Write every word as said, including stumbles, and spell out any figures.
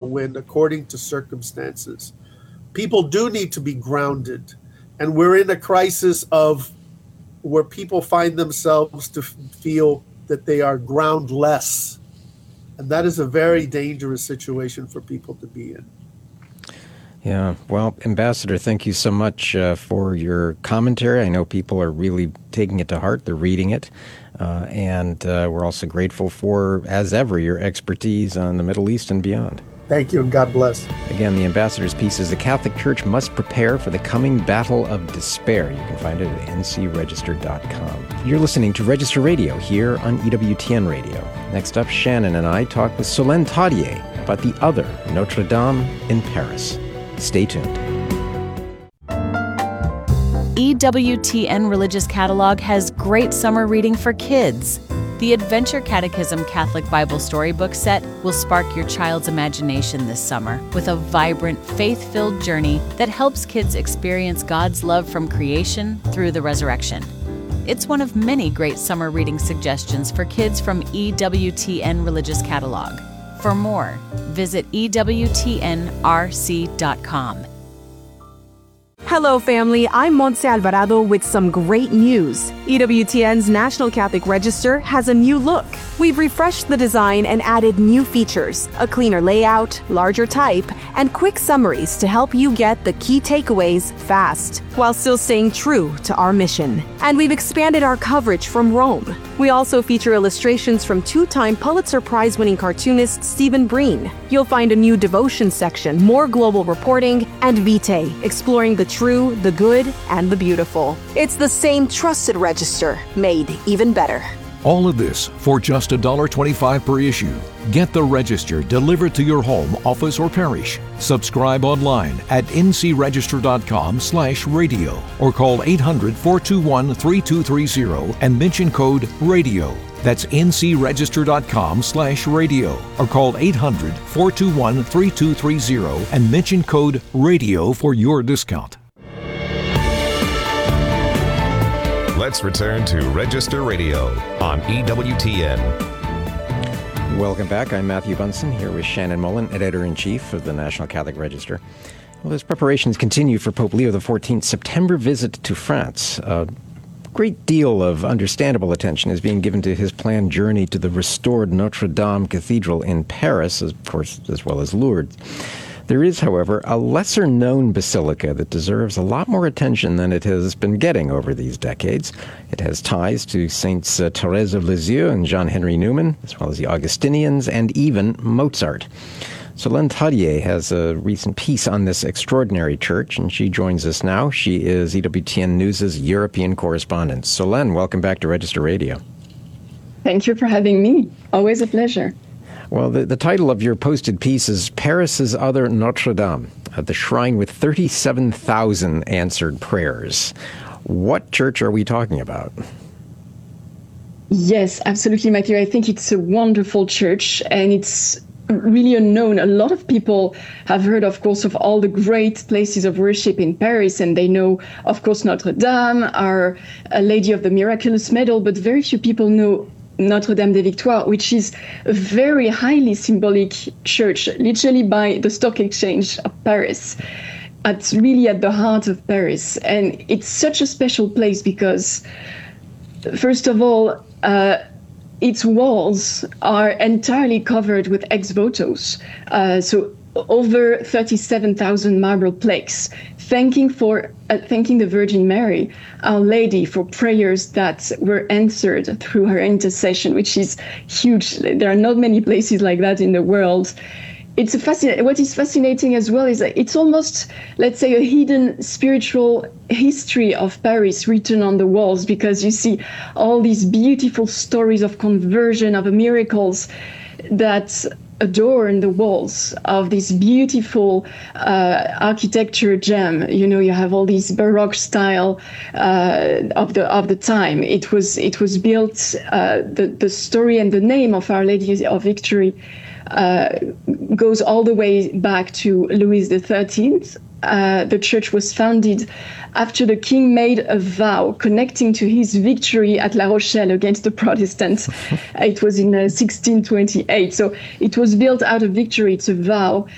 whirlwind according to circumstances. People do need to be grounded. And we're in a crisis of where people find themselves to f- feel that they are groundless. And that is a very dangerous situation for people to be in. Yeah, well, Ambassador, thank you so much uh, for your commentary. I know people are really taking it to heart. They're reading it. Uh, and uh, we're also grateful for, as ever, your expertise on the Middle East and beyond. Thank you, and God bless. Again, the Ambassador's piece is The Catholic Church Must Prepare for the Coming Battle of Despair. You can find it at n c register dot com. You're listening to Register Radio here on E W T N Radio. Next up, Shannon and I talk with Solène Tadier about the other Notre Dame in Paris. Stay tuned. E W T N Religious Catalog has great summer reading for kids. The Adventure Catechism Catholic Bible Storybook Set will spark your child's imagination this summer with a vibrant, faith-filled journey that helps kids experience God's love from creation through the resurrection. It's one of many great summer reading suggestions for kids from E W T N Religious Catalog. For more, visit E W T N R C dot com. Hello, family. I'm Montse Alvarado with some great news. E W T N's National Catholic Register has a new look. We've refreshed the design and added new features, a cleaner layout, larger type, and quick summaries to help you get the key takeaways fast, while still staying true to our mission. And we've expanded our coverage from Rome. We also feature illustrations from two-time Pulitzer Prize-winning cartoonist Stephen Breen. You'll find a new devotion section, more global reporting, and Vitae, exploring the true, the good, and the beautiful. It's the same trusted register, made even better. All of this for just one dollar and twenty-five cents per issue. Get the Register delivered to your home, office, or parish. Subscribe online at n c register dot com slash radio or call eight hundred, four two one, three two three zero and mention code RADIO. That's n c register dot com slash radio or call eight hundred, four two one, three two three zero and mention code RADIO for your discount. Let's return to Register Radio on E W T N. Welcome back. I'm Matthew Bunson here with Shannon Mullen, Editor-in-Chief of the National Catholic Register. Well, as preparations continue for Pope Leo the fourteenth's September visit to France, a great deal of understandable attention is being given to his planned journey to the restored Notre Dame Cathedral in Paris, of course, as well as Lourdes. There is, however, a lesser-known basilica that deserves a lot more attention than it has been getting over these decades. It has ties to Saints uh, Thérèse of Lisieux and Jean-Henri Newman, as well as the Augustinians and even Mozart. Solène Tadier has a recent piece on this extraordinary church, and she joins us now. She is E W T N News' European correspondent. Solène, welcome back to Register Radio. Thank you for having me. Always a pleasure. Well, the, the title of your posted piece is Paris's Other Notre Dame, uh, the shrine with thirty-seven thousand answered prayers. What church are we talking about? Yes, absolutely, Matthew. I think it's a wonderful church, and it's really unknown. A lot of people have heard, of course, of all the great places of worship in Paris, and they know, of course, Notre Dame, Our Lady of the Miraculous Medal, but very few people know Notre Dame des Victoires, which is a very highly symbolic church, literally by the stock exchange of Paris. It's really at the heart of Paris. And it's such a special place because, first of all, uh, its walls are entirely covered with ex votos. Uh, so over thirty-seven thousand marble plaques, thanking for uh, thanking the Virgin Mary, Our Lady, for prayers that were answered through her intercession, which is huge. There are not many places like that in the world. It's a fascinating. What is fascinating as well is that it's almost, let's say, a hidden spiritual history of Paris written on the walls, because you see all these beautiful stories of conversion, of miracles that adorn the walls of this beautiful uh, architecture gem. You know, you have all these Baroque style uh, of the of the time. It was it was built. Uh, the the story and the name of Our Lady of Victory uh, goes all the way back to Louis the thirteenth. Uh, the church was founded after the king made a vow connecting to his victory at La Rochelle against the Protestants. It was in uh, sixteen twenty-eight. So it was built out of victory. It's a vow.